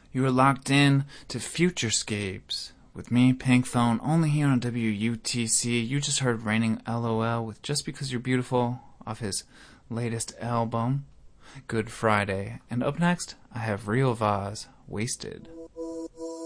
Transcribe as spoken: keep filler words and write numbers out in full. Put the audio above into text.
You are locked in to Futurescapes with me, Pinkphone, only here on W U T C. You just heard Raining LOL with Just Because You're Beautiful off his latest album, Good Friday. And up next, I have Real Vaz, Wasted.